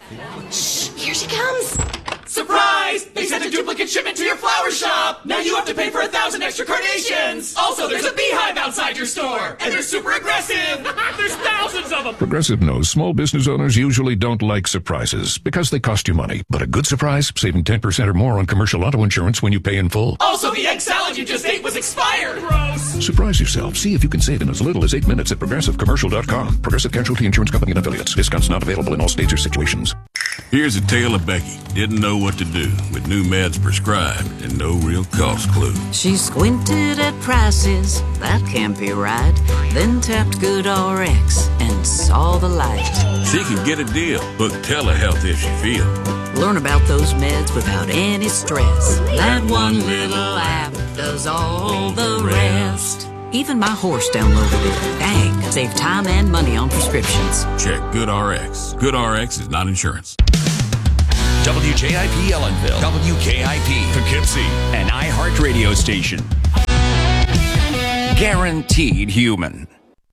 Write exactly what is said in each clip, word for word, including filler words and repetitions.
Shh, here she comes. Surprise! They sent a duplicate shipment to your flower shop! Now you have to pay for a thousand extra carnations! Also, there's a beehive outside your store! And they're super aggressive! There's thousands of them! Progressive knows small business owners usually don't like surprises because they cost you money. But a good surprise, saving ten percent or more on commercial auto insurance when you pay in full. Also, the egg salad you just ate was expired! Gross! Surprise yourself. See if you can save in as little as eight minutes at progressive commercial dot com. Progressive Casualty Insurance Company and Affiliates. Discounts not available in all states or situations. Here's a tale of Becky. Didn't know what to do with new meds prescribed and no real cost clue. She squinted at prices, that can't be right. Then tapped GoodRx and saw the light. She can get a deal. Book telehealth if she feels. Learn about those meds without any stress. That one little app does all the rest. Even my horse downloaded it. Dang, save time and money on prescriptions. Check GoodRx. GoodRx is not insurance. W J I P Ellenville, W K I P Poughkeepsie, an iHeart radio station. Guaranteed human.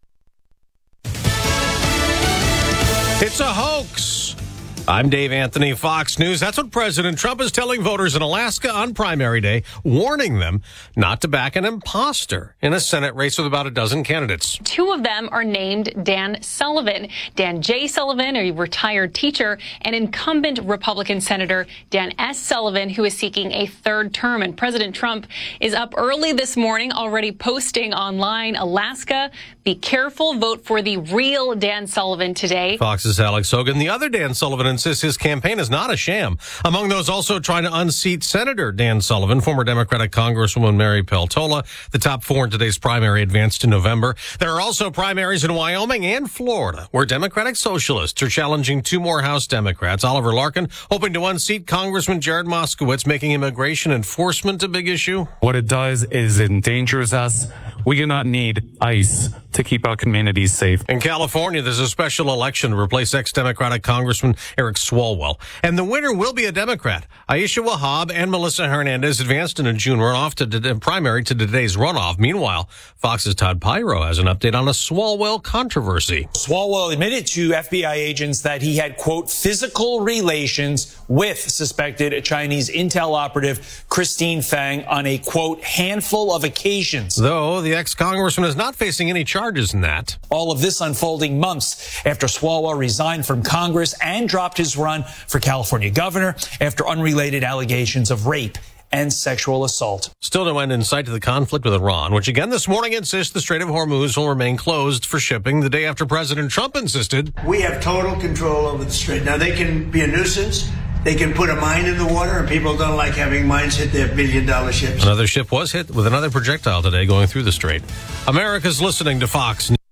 It's a hoax. I'm Dave Anthony, Fox News. That's what President Trump is telling voters in Alaska on primary day, warning them not to back an imposter in a Senate race with about a dozen candidates. Two of them are named Dan Sullivan. Dan J. Sullivan, a retired teacher, and incumbent Republican Senator Dan S. Sullivan, who is seeking a third term. And President Trump is up early this morning, already posting online, Alaska, be careful, vote for the real Dan Sullivan today. Fox's Alex Hogan. The other Dan Sullivan insists his campaign is not a sham. Among those also trying to unseat Senator Dan Sullivan, former Democratic Congresswoman Mary Peltola. The top four in today's primary advanced to November. There are also primaries in Wyoming and Florida, where Democratic Socialists are challenging two more House Democrats. Oliver Larkin hoping to unseat Congressman Jared Moskowitz, making immigration enforcement a big issue. What it does is it endangers us. We do not need ICE to keep our communities safe. In California, there's a special election to replace ex-Democratic Congressman Eric Swalwell. And the winner will be a Democrat. Aisha Wahab and Melissa Hernandez advanced in a June runoff to the primary to today's runoff. Meanwhile, Fox's Todd Pyro has an update on a Swalwell controversy. Swalwell admitted to F B I agents that he had, quote, physical relations with suspected Chinese intel operative Christine Fang on a, quote, handful of occasions. Though the ex-congressman is not facing any charges in that. All of this unfolding months after Swalwell resigned from Congress and dropped his run for California governor after unrelated allegations of rape and sexual assault. Still no end in sight to the conflict with Iran, which again this morning insists the Strait of Hormuz will remain closed for shipping the day after President Trump insisted. We have total control over the strait. Now, they can be a nuisance. They can put a mine in the water, and people don't like having mines hit their billion-dollar ships. Another ship was hit with another projectile today going through the strait. America's listening to Fox News.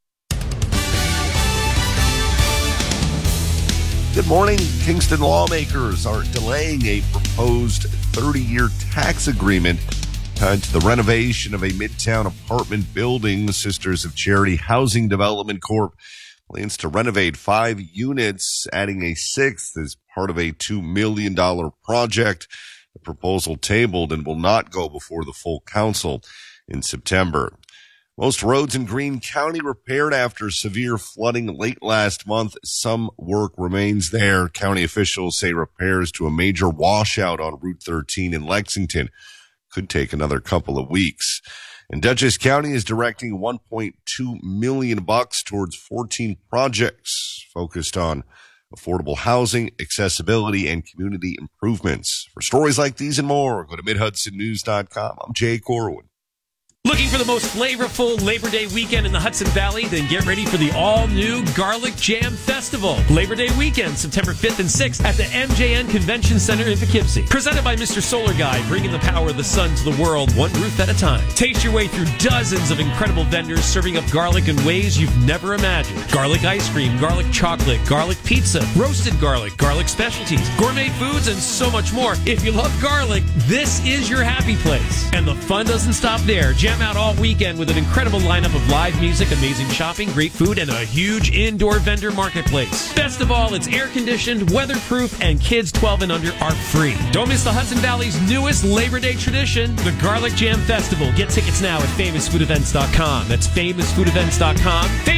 Good morning. Kingston lawmakers are delaying a proposed thirty-year tax agreement tied to the renovation of a Midtown apartment building. The Sisters of Charity Housing Development Corp plans to renovate five units, adding a sixth as part of a two million dollars project. The proposal tabled and will not go before the full council in September. Most roads in Greene County repaired after severe flooding late last month. Some work remains there. County officials say repairs to a major washout on Route thirteen in Lexington could take another couple of weeks. And Dutchess County is directing one point two million bucks towards fourteen projects focused on affordable housing, accessibility, and community improvements. For stories like these and more, go to mid hudson news dot com. I'm Jay Corwin. Looking for the most flavorful Labor Day weekend in the Hudson Valley? Then get ready for the all-new Garlic Jam Festival. Labor Day weekend, September fifth and sixth at the M J N Convention Center in Poughkeepsie. Presented by Mister Solar Guy, bringing the power of the sun to the world, one roof at a time. Taste your way through dozens of incredible vendors serving up garlic in ways you've never imagined. Garlic ice cream, garlic chocolate, garlic pizza, roasted garlic, garlic specialties, gourmet foods, and so much more. If you love garlic, this is your happy place. And the fun doesn't stop there. Jam out all weekend with an incredible lineup of live music, amazing shopping, great food, and a huge indoor vendor marketplace. Best of all, it's air-conditioned, weatherproof, and kids twelve and under are free. Don't miss the Hudson Valley's newest Labor Day tradition, the Garlic Jam Festival. Get tickets now at famous food events dot com. That's famous food events dot com. Famous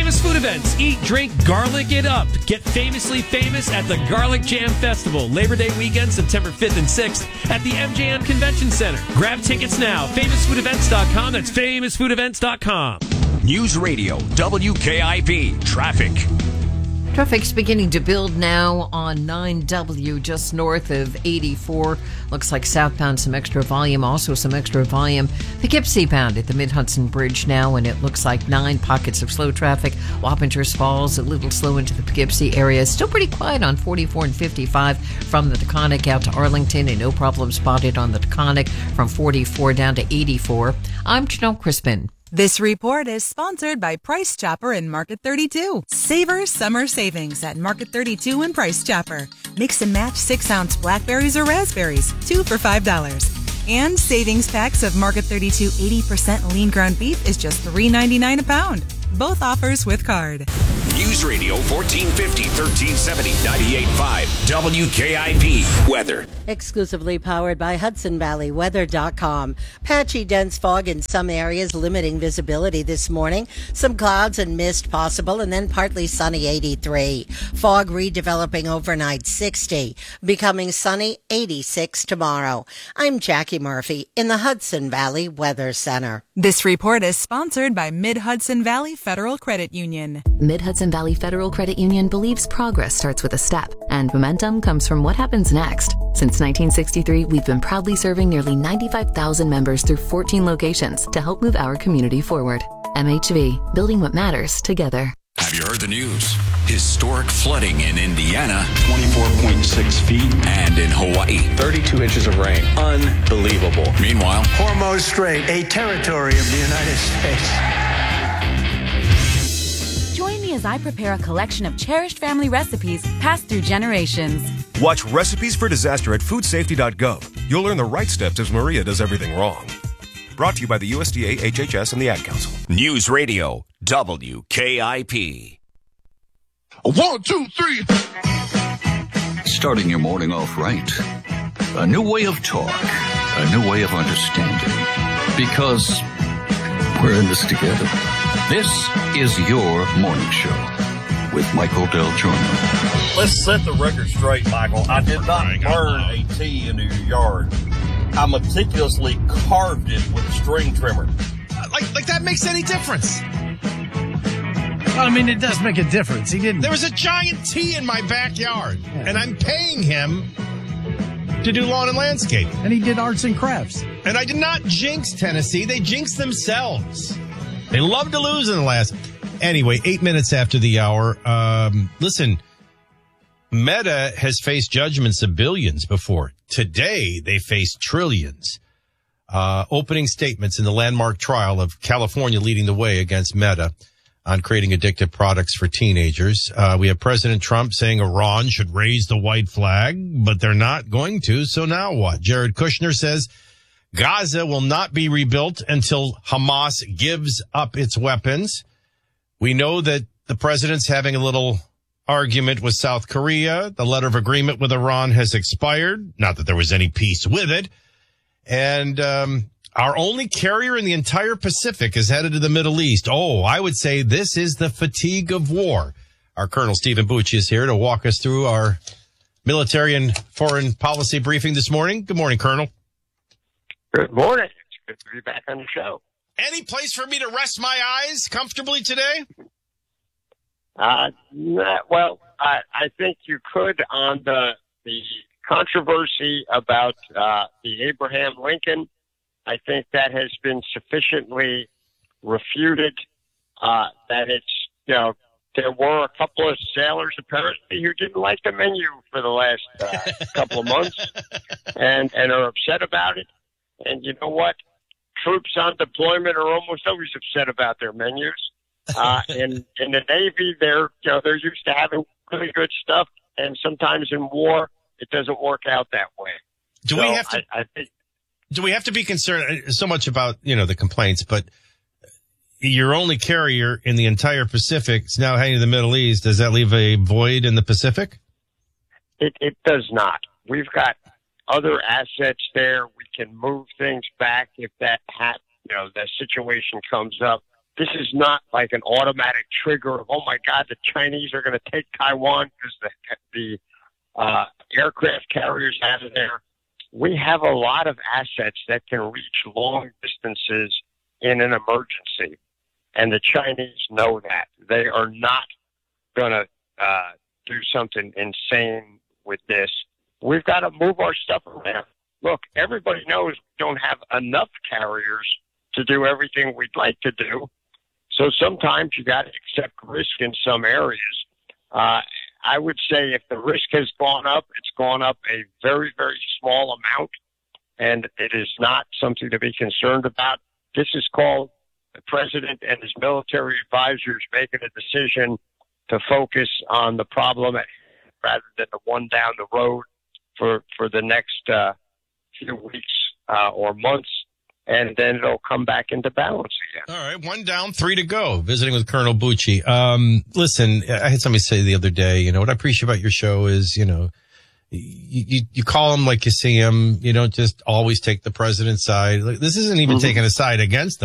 Famous food events. Eat, drink, garlic it up. Get famously famous at the Garlic Jam Festival, Labor Day weekend, September fifth and sixth at the M J N Convention Center. Grab tickets now. famous food events dot com. That's famous food events dot com. News Radio, W K I P, traffic. Traffic's beginning to build now on nine W just north of eighty-four. Looks like southbound some extra volume, also some extra volume. Poughkeepsie bound at the Mid-Hudson Bridge now, and it looks like nine pockets of slow traffic. Wappingers Falls a little slow into the Poughkeepsie area. Still pretty quiet on forty-four and fifty-five from the Taconic out to Arlington, and no problem spotted on the Taconic from forty-four down to eighty-four. I'm Janelle Crispin. This report is sponsored by Price Chopper and Market thirty-two. Savor summer savings at Market thirty-two and Price Chopper. Mix and match six-ounce blackberries or raspberries, two for five dollars. And savings packs of Market thirty-two eighty percent lean ground beef is just three ninety-nine a pound. Both offers with card. News Radio fourteen fifty, thirteen seventy, ninety-eight point five, W K I P weather. Exclusively powered by Hudson Valley Weather dot com. Patchy dense fog in some areas limiting visibility this morning. Some clouds and mist possible, and then partly sunny eighty-three. Fog redeveloping overnight sixty. Becoming sunny eighty-six tomorrow. I'm Jackie Murphy in the Hudson Valley Weather Center. This report is sponsored by Mid-Hudson Valley Federal Credit Union. Mid-Hudson Valley Federal Credit Union believes progress starts with a step, and momentum comes from what happens next. Since nineteen sixty-three, we've been proudly serving nearly ninety-five thousand members through fourteen locations to help move our community forward. M H V, building what matters together. Have you heard the news? Historic flooding in Indiana. twenty-four point six feet. And in Hawaii. thirty-two inches of rain. Unbelievable. Meanwhile, Hormuz Strait, a territory of the United States. Join me as I prepare a collection of cherished family recipes passed through generations. Watch Recipes for Disaster at food safety dot gov. You'll learn the right steps as Maria does everything wrong. Brought to you by the U S D A, H H S, and the Ad Council. News Radio, W K I P. One, two, three. Starting your morning off right. A new way of talk. A new way of understanding. Because we're in this together. This is your morning show with Michael Del Giorno. Let's set the record straight, Michael. I did not burn a tee into your yard. I meticulously carved it with a string trimmer. Like, like that makes any difference? Well, I mean, it does make a difference. He didn't. There was a giant T in my backyard, yeah. And I'm paying him to do lawn and landscape. And he did arts and crafts. And I did not jinx Tennessee. They jinxed themselves. They love to lose in the last. Anyway, eight minutes after the hour. Um, listen, Meta has faced judgments of billions before. Today, they face trillions. Uh, opening statements in the landmark trial of California leading the way against Meta on creating addictive products for teenagers. Uh, we have President Trump saying Iran should raise the white flag, but they're not going to. So now what? Jared Kushner says Gaza will not be rebuilt until Hamas gives up its weapons. We know that the president's having a little argument with South Korea. The letter of agreement with Iran has expired. Not that there was any peace with it. And um, our only carrier in the entire Pacific is headed to the Middle East. Oh, I would say this is the fatigue of war. Our Colonel Stephen Bucci is here to walk us through our military and foreign policy briefing this morning. Good morning, Colonel. Good morning. It's good to be back on the show. Any place for me to rest my eyes comfortably today? Uh, not, well, I, I think you could on the the controversy about uh, the Abraham Lincoln. I think that has been sufficiently refuted. Uh, that it's, you know, there were a couple of sailors apparently who didn't like the menu for the last uh, couple of months and, and are upset about it. And you know what? Troops on deployment are almost always upset about their menus. Uh, in, in the Navy, they're, you know, they're used to having really good stuff. And sometimes in war, it doesn't work out that way. Do so we have to, I, I think, do we have to be concerned so much about, you know, the complaints, but your only carrier in the entire Pacific is now heading to the Middle East. Does that leave a void in the Pacific? It, it does not. We've got other assets there. We can move things back if that ha- you know, the situation comes up. this is not like an automatic trigger of, oh my God, the Chinese are going to take Taiwan because the, the uh, aircraft carriers out of there. We have a lot of assets that can reach long distances in an emergency. And the Chinese know that. They are not going to uh, do something insane with this. We've got to move our stuff around. Look, everybody knows we don't have enough carriers to do everything we'd like to do. So sometimes you got to accept risk in some areas. Uh, I would say if the risk has gone up, it's gone up a very, very small amount, and it is not something to be concerned about. This is called the president and his military advisors making a decision to focus on the problem at, rather than the one down the road for, for the next uh, few weeks uh, or months, and then it'll come back into balance again. All right, one down, three to go. Visiting with Colonel Bucci. Um, listen, I had somebody say the other day, you know, what I appreciate about your show is, you know, you, you, you call him like you see him. You don't just always take the president's side. Like, this isn't even mm-hmm. taking a side against them.